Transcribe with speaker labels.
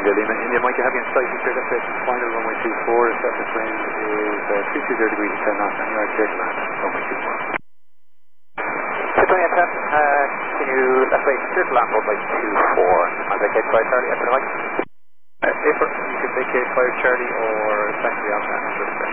Speaker 1: Lima. India, Mike, you have you in slightly clear destination, final runway 24, surface wind is 320 degrees at 10 knots, and you are clear to land, runway 24.
Speaker 2: Tony FM, can you left way clear to land runway 24, and vacate fire Charlie, after the mic?
Speaker 1: If you could vacate fire Charlie or secondary Alpha,